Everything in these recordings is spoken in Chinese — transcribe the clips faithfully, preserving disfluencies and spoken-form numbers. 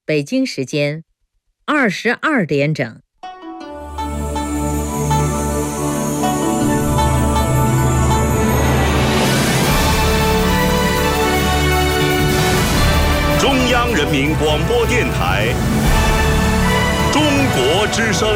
北京时间二十二点整。 中央人民广播电台中国之声。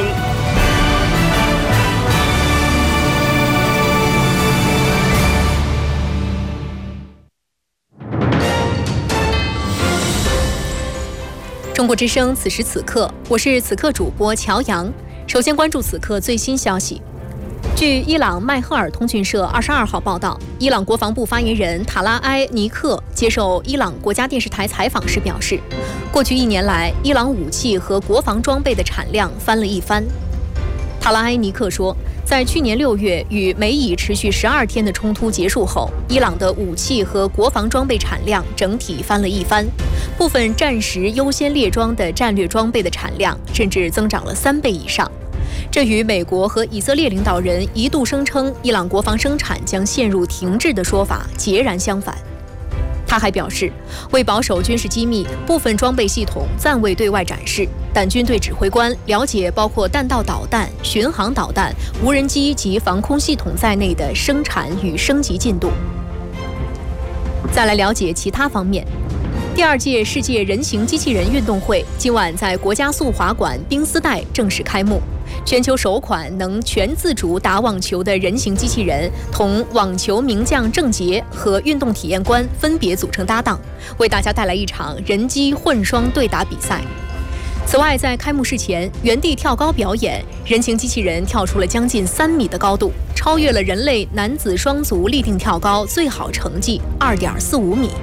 中国之声，此时此刻，我是此刻主播乔阳。首先关注此刻最新消息。据伊朗麦赫尔通讯社二十二号报道，伊朗国防部发言人塔拉埃尼克接受伊朗国家电视台采访时表示，过去一年来，伊朗武器和国防装备的产量翻了一番。塔拉埃尼克说，在去年六月与美以持续十二天的冲突结束后，伊朗的武器和国防装备产量整体翻了一番，部分战时优先列装的战略装备的产量甚至增长了三倍以上。这与美国和以色列领导人一度声称伊朗国防生产将陷入停滞的说法截然相反。他还表示，为保守军事机密，部分装备系统暂未对外展示，但军队指挥官了解包括弹道导弹、巡航导弹、无人机及防空系统在内的生产与升级进度。再来了解其他方面。第二届世界人形机器人运动会今晚在国家速滑馆冰丝带正式开幕。全球首款能全自主打网球的人形机器人，同网球名将郑洁和运动体验官分别组成搭档，为大家带来一场人机混双对打比赛。此外，在开幕式前，原地跳高表演，人形机器人跳出了将近三米的高度，超越了人类男子双足立定跳高最好成绩二点四五米。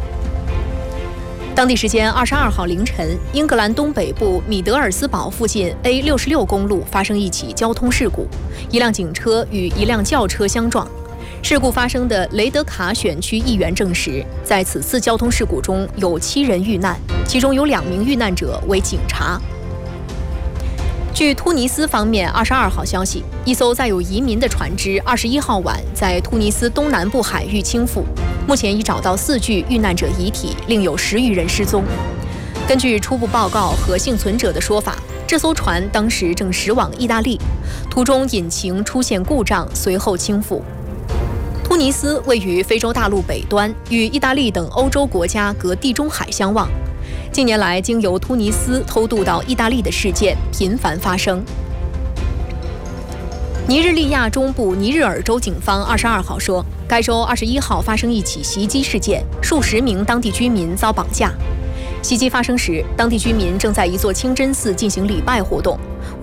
当地时间二十二号凌晨，英格兰东北部米德尔斯堡附近 A 六十六 公路发生一起交通事故，一辆警车与一辆轿车相撞。事故发生的雷德卡选区议员证实，在此次交通事故中有七人遇难，其中有两名遇难者为警察。据突尼斯方面二十二号消息，一艘载有移民的船只二十一号晚在突尼斯东南部海域倾覆，目前已找到四具遇难者遗体，另有十余人失踪。根据初步报告和幸存者的说法，这艘船当时正驶往意大利，途中引擎出现故障，随后倾覆。突尼斯位于非洲大陆北端，与意大利等欧洲国家隔地中海相望。近年来，经由突尼斯偷渡到意大利的事件频繁发生。尼日利亚中部尼日尔州警方二十二号说，该州二十一号发生一起袭击事件，数十名当地居民遭绑架。袭击发生时，当地居民正在一座清真寺进行礼拜活动。